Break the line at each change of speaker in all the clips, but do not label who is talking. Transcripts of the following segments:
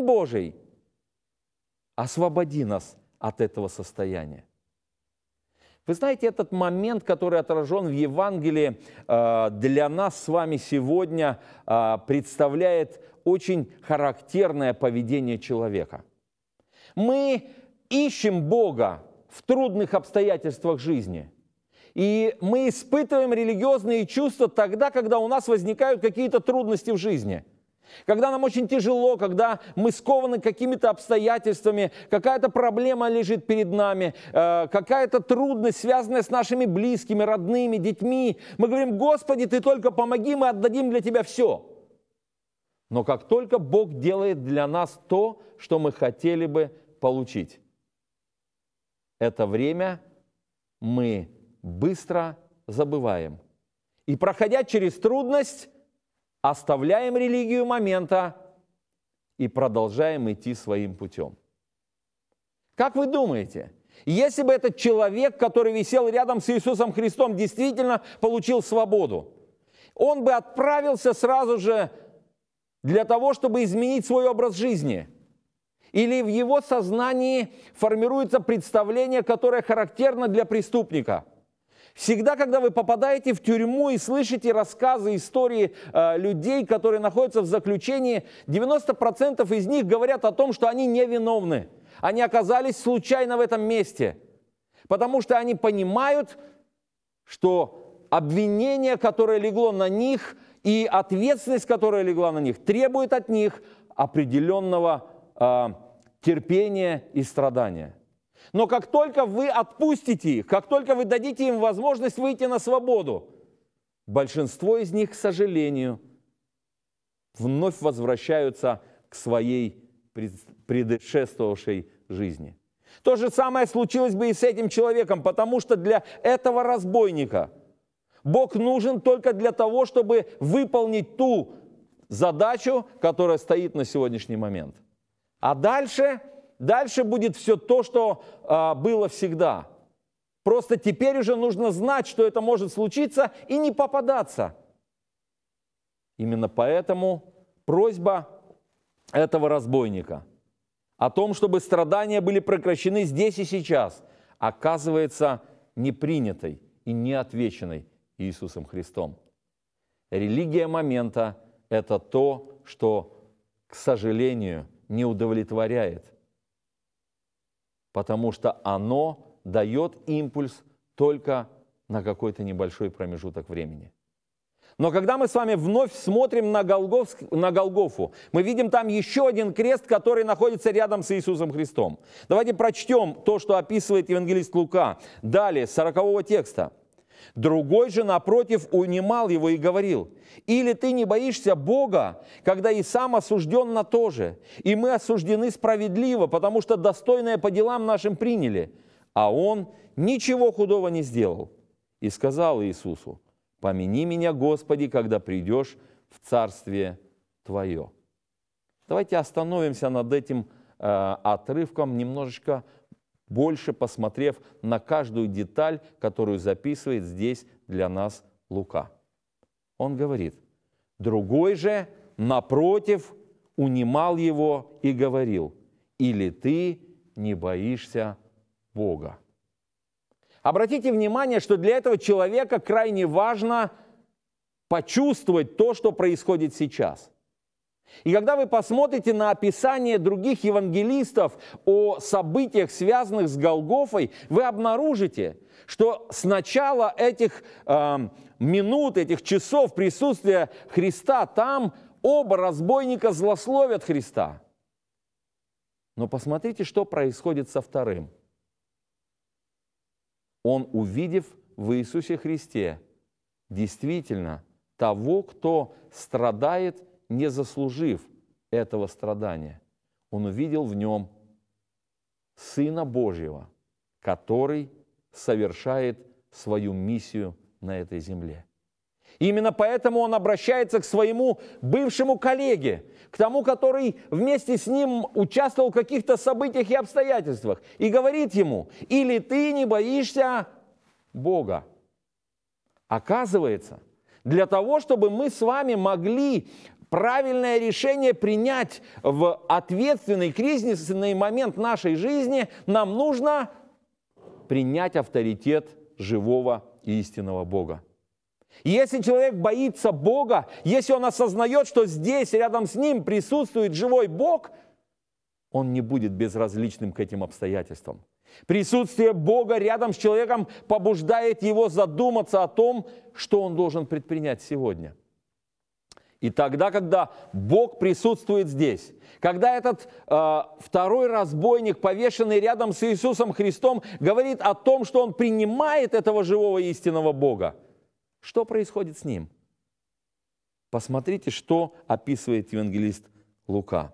Божий, освободи нас от этого состояния. Вы знаете, этот момент, который отражен в Евангелии, для нас с вами сегодня представляет очень характерное поведение человека. Мы ищем Бога в трудных обстоятельствах жизни. И мы испытываем религиозные чувства тогда, когда у нас возникают какие-то трудности в жизни. Когда нам очень тяжело, когда мы скованы какими-то обстоятельствами, какая-то проблема лежит перед нами, какая-то трудность, связанная с нашими близкими, родными, детьми. Мы говорим: Господи, Ты только помоги, мы отдадим для Тебя все. Но как только Бог делает для нас то, что мы хотели бы получить, это время мы быстро забываем. И, проходя через трудность, оставляем религию момента и продолжаем идти своим путем. Как вы думаете, если бы этот человек, который висел рядом с Иисусом Христом, действительно получил свободу, он бы отправился сразу же для того, чтобы изменить свой образ жизни? Или в его сознании формируется представление, которое характерно для преступника? Всегда, когда вы попадаете в тюрьму и слышите рассказы, истории людей, которые находятся в заключении, 90% из них говорят о том, что они невиновны. Они оказались случайно в этом месте, потому что они понимают, что обвинение, которое легло на них, и ответственность, которая легла на них, требует от них определенного терпения и страдания. Но как только вы отпустите их, как только вы дадите им возможность выйти на свободу, большинство из них, к сожалению, вновь возвращаются к своей предшествовавшей жизни. То же самое случилось бы и с этим человеком, потому что для этого разбойника Бог нужен только для того, чтобы выполнить ту задачу, которая стоит на сегодняшний момент. А дальше будет все то, что было всегда. Просто теперь уже нужно знать, что это может случиться, и не попадаться. Именно поэтому просьба этого разбойника о том, чтобы страдания были прекращены здесь и сейчас, оказывается не принятой и не отвеченной Иисусом Христом. Религия момента – это то, что, к сожалению, не удовлетворяет, потому что оно дает импульс только на какой-то небольшой промежуток времени. Но когда мы с вами вновь смотрим на Голгофу, мы видим там еще один крест, который находится рядом с Иисусом Христом. Давайте прочтем то, что описывает евангелист Лука. Далее, с 40 текста. «Другой же, напротив, унимал его и говорил: или ты не боишься Бога, когда и сам осужден на то же, и мы осуждены справедливо, потому что достойное по делам нашим приняли, а он ничего худого не сделал. И сказал Иисусу: помяни меня, Господи, когда придешь в Царствие Твое». Давайте остановимся над этим отрывком немножечко больше, посмотрев на каждую деталь, которую записывает здесь для нас Лука. Он говорит: «Другой же, напротив, унимал его и говорил: или ты не боишься Бога». Обратите внимание, что для этого человека крайне важно почувствовать то, что происходит сейчас. И когда вы посмотрите на описание других евангелистов о событиях, связанных с Голгофой, вы обнаружите, что с начала этих минут, этих часов присутствия Христа там оба разбойника злословят Христа. Но посмотрите, что происходит со вторым. Он, увидев в Иисусе Христе действительно того, кто страдает, не заслужив этого страдания, он увидел в нем Сына Божьего, который совершает свою миссию на этой земле. Именно поэтому он обращается к своему бывшему коллеге, к тому, который вместе с ним участвовал в каких-то событиях и обстоятельствах, и говорит ему: или ты не боишься Бога? Оказывается, для того, чтобы мы с вами могли правильное решение принять в ответственный кризисный момент нашей жизни, нам нужно принять авторитет живого и истинного Бога. Если человек боится Бога, если он осознает, что здесь, рядом с ним присутствует живой Бог, он не будет безразличным к этим обстоятельствам. Присутствие Бога рядом с человеком побуждает его задуматься о том, что он должен предпринять сегодня. И тогда, когда Бог присутствует здесь, когда этот второй разбойник, повешенный рядом с Иисусом Христом, говорит о том, что он принимает этого живого истинного Бога, что происходит с ним? Посмотрите, что описывает евангелист Лука.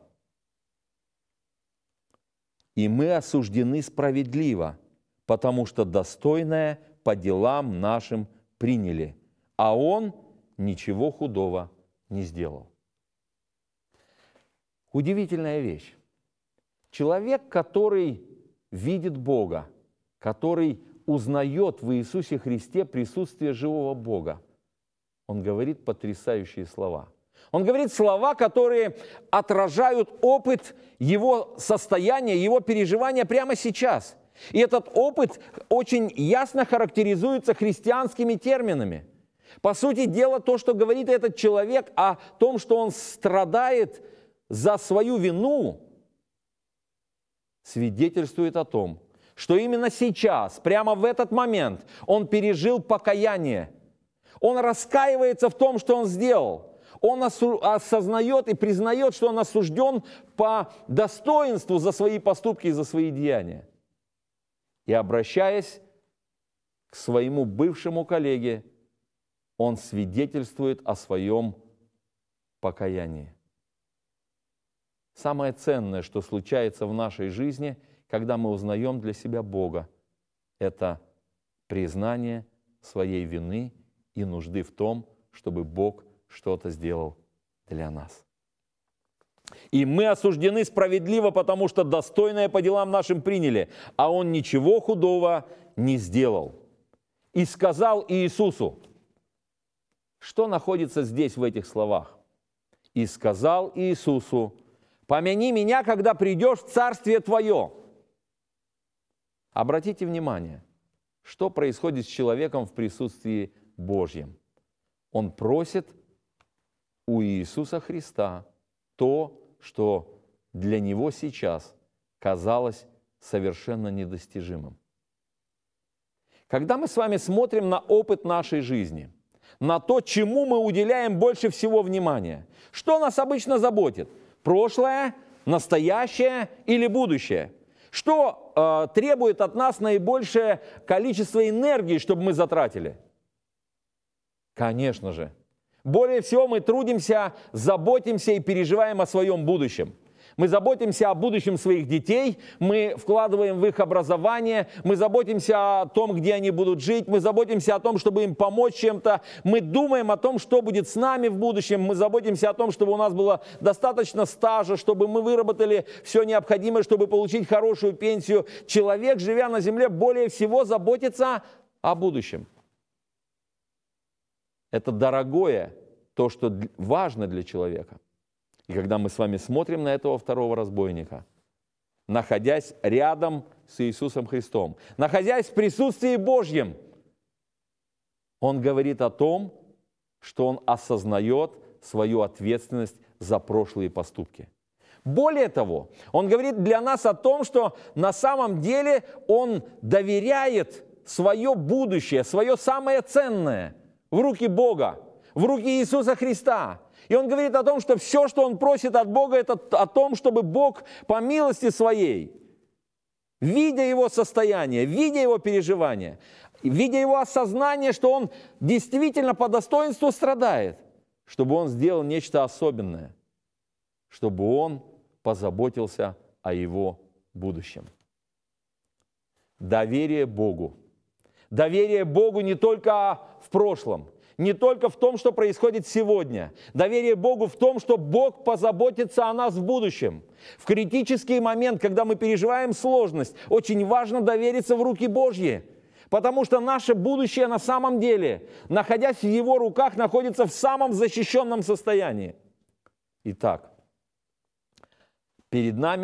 «И мы осуждены справедливо, потому что достойное по делам нашим приняли, а он ничего худого не сделал». Удивительная вещь. Человек, который видит Бога, который узнает в Иисусе Христе присутствие живого Бога, он говорит потрясающие слова. Он говорит слова, которые отражают опыт его состояния, его переживания прямо сейчас. И этот опыт очень ясно характеризуется христианскими терминами. По сути дела, то, что говорит этот человек о том, что он страдает за свою вину, свидетельствует о том, что именно сейчас, прямо в этот момент, он пережил покаяние. Он раскаивается в том, что он сделал. Он осознает и признает, что он осужден по достоинству за свои поступки и за свои деяния. И обращаясь к своему бывшему коллеге, он свидетельствует о своем покаянии. Самое ценное, что случается в нашей жизни, когда мы узнаем для себя Бога, это признание своей вины и нужды в том, чтобы Бог что-то сделал для нас. «И мы осуждены справедливо, потому что достойное по делам нашим приняли, а он ничего худого не сделал. И сказал Иисусу». Что находится здесь в этих словах? «И сказал Иисусу: помяни меня, когда придешь в Царствие Твое». Обратите внимание, что происходит с человеком в присутствии Божьем. Он просит у Иисуса Христа то, что для него сейчас казалось совершенно недостижимым. Когда мы с вами смотрим на опыт нашей жизни, на то, чему мы уделяем больше всего внимания, что нас обычно заботит? Прошлое, настоящее или будущее? Что требует от нас наибольшее количество энергии, чтобы мы затратили? Конечно же, более всего мы трудимся, заботимся и переживаем о своем будущем. Мы заботимся о будущем своих детей, мы вкладываем в их образование, мы заботимся о том, где они будут жить, мы заботимся о том, чтобы им помочь чем-то, мы думаем о том, что будет с нами в будущем, мы заботимся о том, чтобы у нас было достаточно стажа, чтобы мы выработали все необходимое, чтобы получить хорошую пенсию. Человек, живя на земле, более всего заботится о будущем. Это дорогое, то, что важно для человека. И когда мы с вами смотрим на этого второго разбойника, находясь рядом с Иисусом Христом, находясь в присутствии Божьем, он говорит о том, что он осознает свою ответственность за прошлые поступки. Более того, он говорит для нас о том, что на самом деле он доверяет свое будущее, свое самое ценное в руки Бога, в руки Иисуса Христа. И он говорит о том, что все, что он просит от Бога, это о том, чтобы Бог по милости своей, видя его состояние, видя его переживания, видя его осознание, что он действительно по достоинству страдает, чтобы он сделал нечто особенное, чтобы он позаботился о его будущем. Доверие Богу. Доверие Богу не только в прошлом, не только в том, что происходит сегодня. Доверие Богу в том, что Бог позаботится о нас в будущем. В критический момент, когда мы переживаем сложность, очень важно довериться в руки Божьи, потому что наше будущее на самом деле, находясь в Его руках, находится в самом защищенном состоянии. Итак, перед нами